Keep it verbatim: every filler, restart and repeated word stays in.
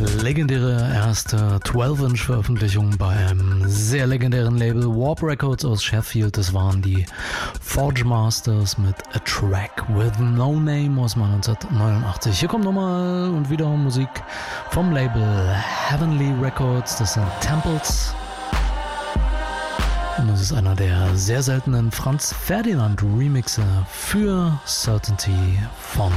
legendäre erste zwölf Inch Veröffentlichung bei einem sehr legendären Label Warp Records aus Sheffield. Das waren die Forge Masters mit A Track with No Name aus neunzehnhundertneunundachtzig. Hier kommt nochmal und wieder Musik vom Label Heavenly Records. Das sind Temples. Und das ist einer der sehr seltenen Franz Ferdinand Remixe für Certainty von